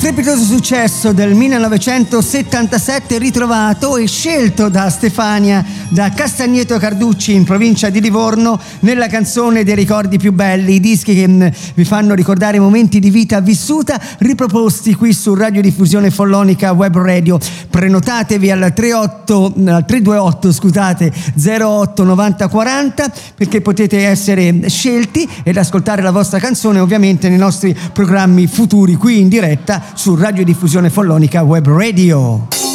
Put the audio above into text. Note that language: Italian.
strepitoso successo del 1977 ritrovato e scelto da Stefania da Castagneto Carducci in provincia di Livorno nella canzone dei ricordi più belli, i dischi che vi fanno ricordare momenti di vita vissuta, riproposti qui su Radiodiffusione Follonica Web Radio. Prenotatevi al 328 08 90 40 perché potete essere scelti ed ascoltare la vostra canzone ovviamente nei nostri programmi futuri qui in diretta su Radiodiffusione Follonica Web Radio.